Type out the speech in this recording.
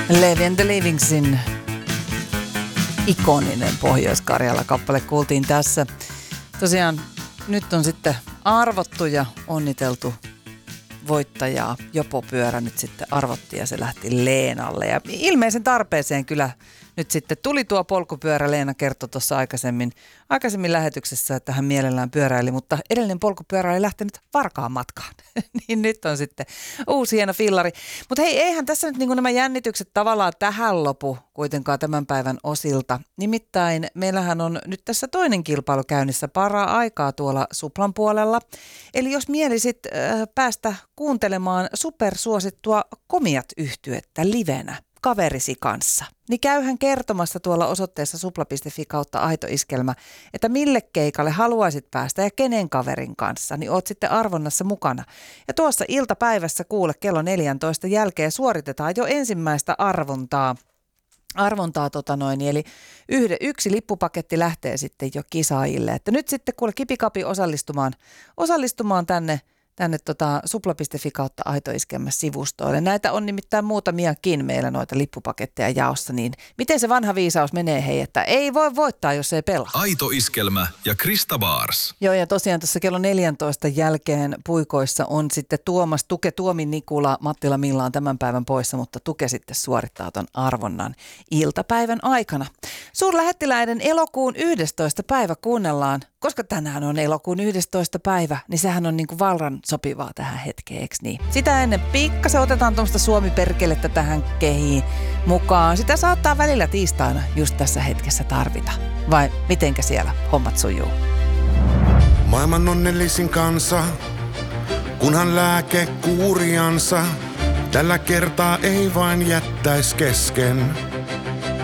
Levi and the Livingsin ikoninen Pohjois-Karjala-kappale kuultiin tässä. Tosiaan nyt on sitten arvottu ja onniteltu voittajaa. Jopopyörä nyt sitten arvottiin ja se lähti Leenalle. Ja ilmeisen tarpeeseen kyllä nyt sitten tuli tuo polkupyörä. Leena kertoi tuossa aikaisemmin lähetyksessä, että hän mielellään pyöräili, mutta edellinen polkupyörä oli lähtenyt Varkaan matkaan. Niin nyt on sitten uusi hieno fillari. Mutta hei, eihän tässä nyt nämä jännitykset tavallaan tähän lopu kuitenkaan tämän päivän osilta. Nimittäin meillähän on nyt tässä toinen kilpailu käynnissä paraa aikaa tuolla Suplan puolella. Eli jos mielisit päästä kuuntelemaan supersuosittua Komiat-yhtyettä livenä kaverisi kanssa, niin käyhän kertomassa tuolla osoitteessa supla.fi/aitoiskelmä, että mille keikalle haluaisit päästä ja kenen kaverin kanssa, niin oot sitten arvonnassa mukana. Ja tuossa iltapäivässä kuule kello 14 jälkeen suoritetaan jo ensimmäistä arvontaa, eli yksi lippupaketti lähtee sitten jo kisaajille. Että nyt sitten kuule kipikapi osallistumaan tänne supla.fi/aitoiskelmä sivustoille. Näitä on nimittäin muutamiakin meillä noita lippupaketteja jaossa, niin miten se vanha viisaus menee hei, että ei voi voittaa, jos ei pelaa. Aitoiskelmä ja Krista Baars. Joo, ja tosiaan tuossa kello 14 jälkeen puikoissa on sitten Tuomas Tuke, Tuomi Nikula, Mattila Milla on tämän päivän poissa, mutta Tuke sitten suorittaa ton arvonnan iltapäivän aikana. Suurlähettiläiden elokuun 11. päivä kuunnellaan, koska tänään on elokuun 11. päivä, niin sehän on niin kuin valran sopivaa tähän hetkeen, eikö niin? Sitä ennen pikkasen otetaan tuommoista Suomi-perkelettä tähän kehiin mukaan. Sitä saattaa välillä tiistaina just tässä hetkessä tarvita. Vai mitenkä siellä hommat sujuu? Maailman onnellisin kansa, kunhan lääke kuuriansa, tällä kertaa ei vain jättäis kesken.